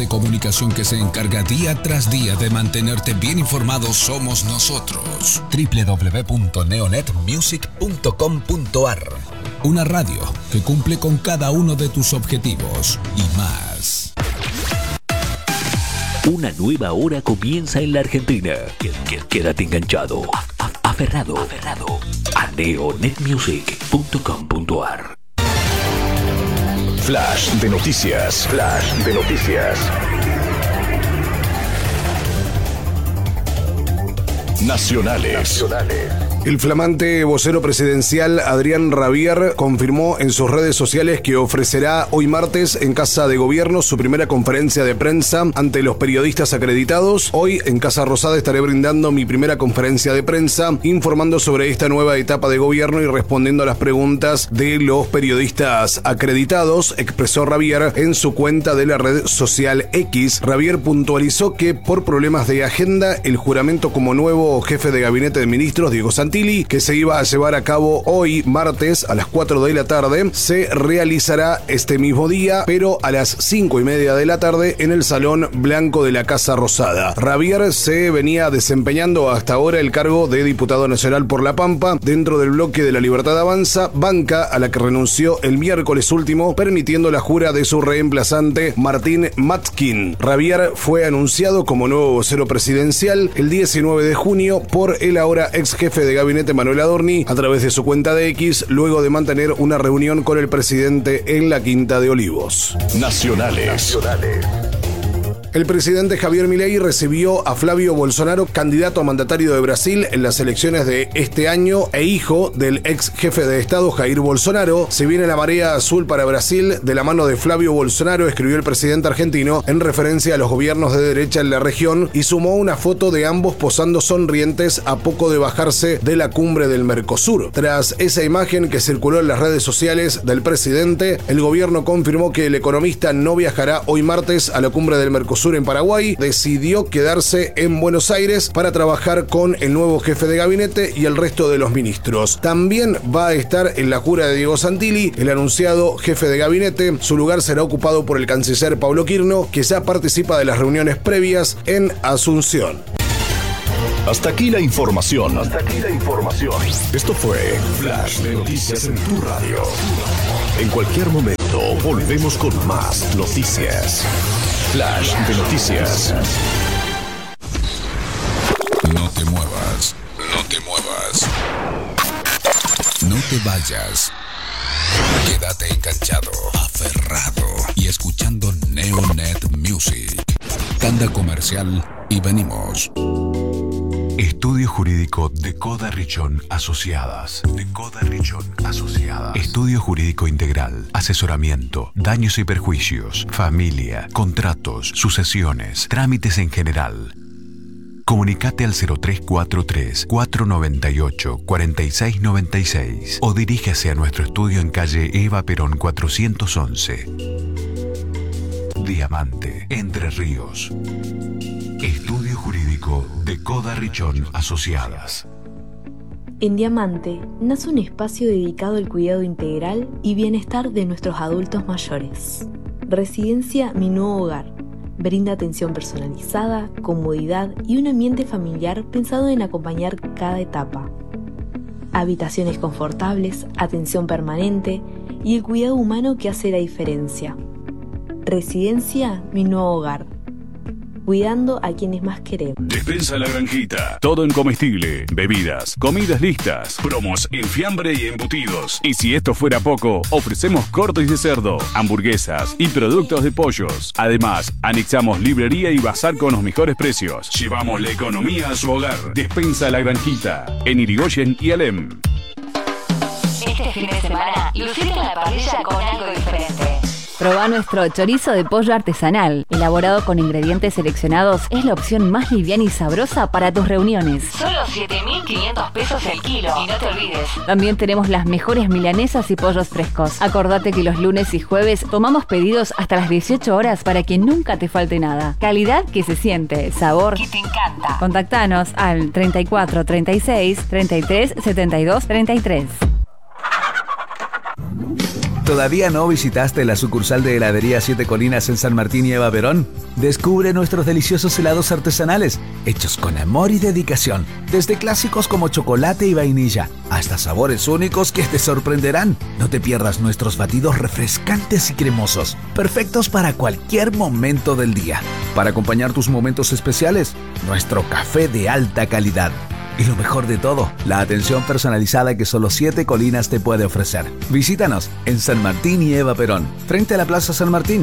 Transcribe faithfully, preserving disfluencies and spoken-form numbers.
de comunicación que se encarga día tras día de mantenerte bien informado somos nosotros. doble u doble u doble u punto neonet music punto com punto a r. Una radio que cumple con cada uno de tus objetivos y más. Una nueva hora comienza en la Argentina. Quédate enganchado, aferrado, aferrado a neonet music punto com punto a r. Flash de noticias. Flash de noticias. Nacionales. Nacionales. El flamante vocero presidencial Adrián Rabier confirmó en sus redes sociales que ofrecerá hoy martes en Casa de Gobierno su primera conferencia de prensa ante los periodistas acreditados. Hoy en Casa Rosada estaré brindando mi primera conferencia de prensa, informando sobre esta nueva etapa de gobierno y respondiendo a las preguntas de los periodistas acreditados, expresó Rabier en su cuenta de la red social X. Rabier puntualizó que por problemas de agenda, el juramento como nuevo jefe de gabinete de ministros, Diego Santilli, que se iba a llevar a cabo hoy martes a las cuatro de la tarde, se realizará este mismo día, pero a las cinco y media de la tarde en el Salón Blanco de la Casa Rosada. Rabier se venía desempeñando hasta ahora el cargo de diputado nacional por La Pampa dentro del bloque de La Libertad Avanza, banca a la que renunció el miércoles último, permitiendo la jura de su reemplazante Martín Matzkin. Rabier fue anunciado como nuevo vocero presidencial el diecinueve de junio por el ahora ex jefe de gabinete Manuel Adorni a través de su cuenta de X, luego de mantener una reunión con el presidente en la Quinta de Olivos. Nacionales. Nacionales. El presidente Javier Milei recibió a Flavio Bolsonaro, candidato a mandatario de Brasil en las elecciones de este año e hijo del ex jefe de Estado Jair Bolsonaro. Se viene la marea azul para Brasil de la mano de Flavio Bolsonaro, escribió el presidente argentino en referencia a los gobiernos de derecha en la región y sumó una foto de ambos posando sonrientes a poco de bajarse de la cumbre del Mercosur. Tras esa imagen que circuló en las redes sociales del presidente, el gobierno confirmó que el economista no viajará hoy martes a la cumbre del Mercosur en Paraguay. Decidió quedarse en Buenos Aires para trabajar con el nuevo jefe de gabinete y el resto de los ministros. También va a estar en la jura de Diego Santilli, el anunciado jefe de gabinete. Su lugar será ocupado por el canciller Paulo Quirno, que ya participa de las reuniones previas en Asunción. Hasta aquí la información. Hasta aquí la información. Esto fue Flash de Noticias en tu radio. En cualquier momento volvemos con más noticias. Flash de Noticias. No te muevas, no te muevas. No te vayas. Quédate enganchado, aferrado y escuchando Neonet Music. Tanda comercial y venimos. Estudio Jurídico de Coda Richón Asociadas. De Coda Richón Asociadas. Estudio Jurídico Integral. Asesoramiento. Daños y perjuicios. Familia. Contratos. Sucesiones. Trámites en general. Comunicate al cero tres cuatro tres, cuatro nueve ocho, cuatro seis nueve seis o diríjase a nuestro estudio en calle Eva Perón cuatrocientos once. Diamante, Entre Ríos. Estudio Jurídico de Coda Richón Asociadas. En Diamante nace un espacio dedicado al cuidado integral y bienestar de nuestros adultos mayores. Residencia Mi Nuevo Hogar. Brinda atención personalizada, comodidad y un ambiente familiar pensado en acompañar cada etapa. Habitaciones confortables, atención permanente y el cuidado humano que hace la diferencia. Residencia Mi Nuevo Hogar. Cuidando a quienes más queremos. Despensa La Granjita. Todo en comestible, bebidas, comidas listas, promos en fiambre y embutidos. Y si esto fuera poco, ofrecemos cortes de cerdo, hamburguesas y productos de pollos. Además, anexamos librería y bazar con los mejores precios. Llevamos la economía a su hogar. Despensa La Granjita. En Irigoyen y Alem. Este fin de semana, lucite en la parrilla con algo diferente. Probá nuestro chorizo de pollo artesanal. Elaborado con ingredientes seleccionados, es la opción más liviana y sabrosa para tus reuniones. Solo siete mil quinientos pesos el kilo. Y no te olvides. También tenemos las mejores milanesas y pollos frescos. Acordate que los lunes y jueves tomamos pedidos hasta las dieciocho horas para que nunca te falte nada. Calidad que se siente, sabor que te encanta. Contactanos al treinta y cuatro, treinta y seis, treinta y tres, setenta y dos, treinta y tres. ¿Todavía no visitaste la sucursal de heladería Siete Colinas en San Martín y Eva Perón? Descubre nuestros deliciosos helados artesanales, hechos con amor y dedicación, desde clásicos como chocolate y vainilla, hasta sabores únicos que te sorprenderán. No te pierdas nuestros batidos refrescantes y cremosos, perfectos para cualquier momento del día. Para acompañar tus momentos especiales, nuestro café de alta calidad. Y lo mejor de todo, la atención personalizada que solo Siete Colinas te puede ofrecer. Visítanos en San Martín y Eva Perón, frente a la Plaza San Martín.